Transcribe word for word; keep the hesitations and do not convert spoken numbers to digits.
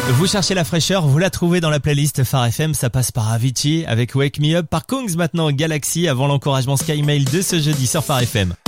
Vous cherchez la fraîcheur, vous la trouvez dans la playlist Phare F M, ça passe par Avicii avec Wake Me Up, par Kongs maintenant Galaxy avant l'encouragement Skymail de ce jeudi sur Phare F M.